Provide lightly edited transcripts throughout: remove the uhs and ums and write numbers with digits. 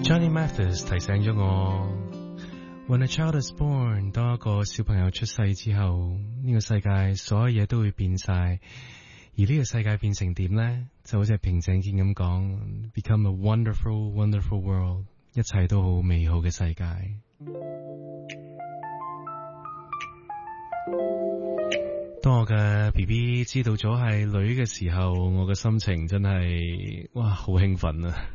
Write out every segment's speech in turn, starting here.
Johnny Mathis 提醒咗我 When a child is born 當一個小朋友出世之後，呢個世界所有嘢都會變晒，而呢個世界變成點呢？就好似平井堅咁講 Become a wonderful, wonderful world 一切都好美好嘅世界。當我嘅 BB 知道咗係女嘅時候，我嘅心情真係哇好興奮啊！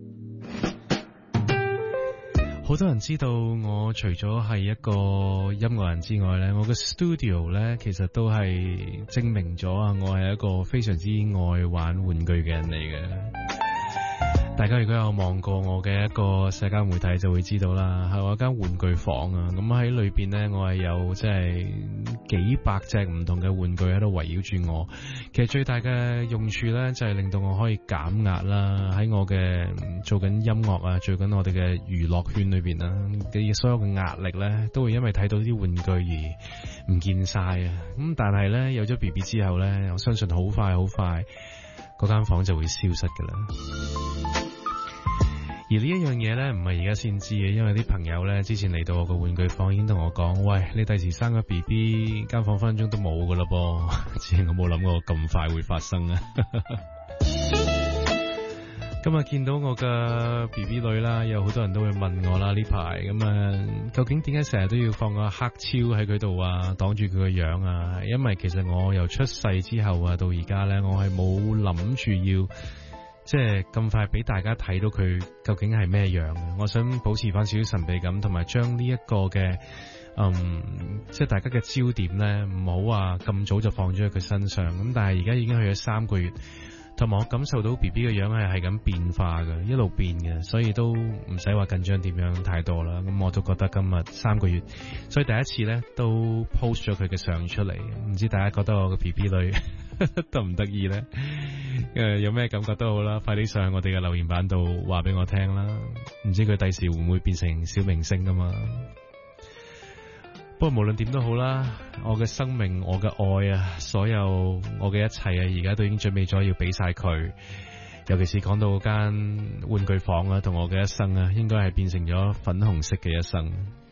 好多人知道我除咗係一個音樂人之外呢，我嘅 studio 呢其實都係證明咗啊，我係一個非常之愛玩玩具嘅人嚟嘅。大家如果有望過我嘅一個社交媒體就會知道啦，係我一間玩具房啊，咁喺裏邊呢，我係有即係幾百隻唔同嘅玩具喺度圍繞住我。其實最大嘅用處呢，就係令到我可以減壓啦，喺我嘅做緊音樂啊，做緊我哋嘅娛樂圈裏邊啦嘅所有嘅壓力呢，都會因為睇到啲玩具而唔見晒啊。咁但係呢，有咗 BB 之後呢，我相信好快嗰間房就會消失噶啦。而呢一樣嘢呢，唔係而家先知嘅，因為啲朋友呢，之前嚟到我個玩具房已經同我講，喂，你第時生個 BB 間房分鐘都冇噶啦噃，只係我冇諗過咁快會發生啊！今日見到我嘅 BB 女啦，有好多人都會問我啦，呢排咁究竟點解成日都要放個黑超喺佢度啊，擋住佢個樣啊？因為其實我由出世之後啊，到而家呢，我係冇諗住要即係咁快俾大家睇到佢究竟係咩樣嘅。我想保持翻少少神秘感，同埋將呢一個嘅即係大家嘅焦點呢，唔好話咁早就放咗喺佢身上。咁但係而家已經去咗3個月，同埋我感受到 BB 嘅樣係咁變化嘅，一路變嘅，所以都唔使話緊張點樣太多啦。咁我都覺得今日3個月，所以第一次呢都 post 咗佢嘅相出嚟，唔知大家覺得我個 BB 女得唔得意呢？有咩感覺都好啦，快啲上我哋嘅留言板度話俾我聽啦。唔知佢第時會唔會變成小明星㗎嘛？不過無論點都好啦，我嘅生命、我嘅愛啊，所有我嘅一切啊，而家都已經準備咗要俾晒佢。尤其是講到間玩具房啊，同我嘅一生啊，應該係變成咗粉紅色嘅一生。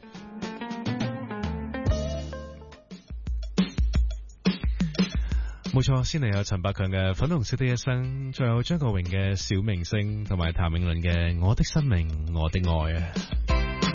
冇錯，先嚟有陳百強嘅粉紅色的一生，仲有張國榮嘅小明星，同埋譚詠麟嘅我的生命我的愛啊。